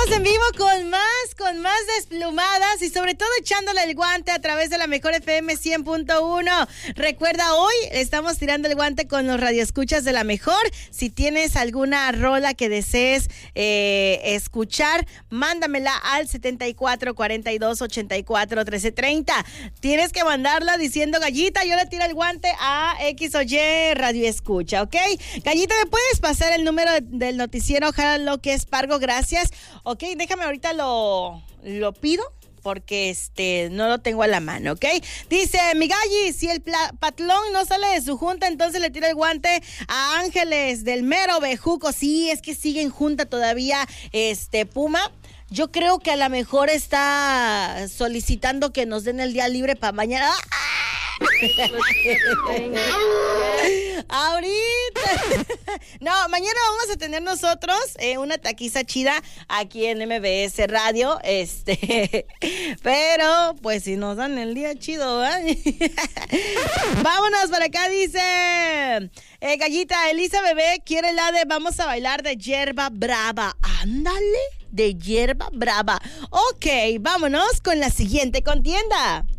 Estamos en vivo con más desplumadas y sobre todo echándole el guante a través de la Mejor FM 100.1. Recuerda, hoy estamos tirando el guante con los radioescuchas de la Mejor. Si tienes alguna rola que desees escuchar, mándamela al 7442841330. Tienes que mandarla diciendo Gallita, yo le tiro el guante a X o Y radioescucha, ¿ok? Gallita, ¿me puedes pasar el número del noticiero? Ojalá lo que es Pargo, gracias. Ok, déjame ahorita lo pido porque no lo tengo a la mano, ¿ok? Dice, mi Galli, si el patlón no sale de su junta, entonces le tira el guante a Ángeles del mero Bejuco. Sí, es que siguen junta todavía, Puma. Yo creo que a lo mejor está solicitando que nos den el día libre para mañana. Ahorita. No, mañana vamos a tener nosotros una taquiza chida aquí en MBS Radio. Pero, pues si nos dan el día chido, ¿eh? Vámonos para acá, dice Gallita, Elisa Bebé quiere la de vamos a bailar de Hierba Brava. Ándale, de Hierba Brava. Ok, vámonos con la siguiente contienda.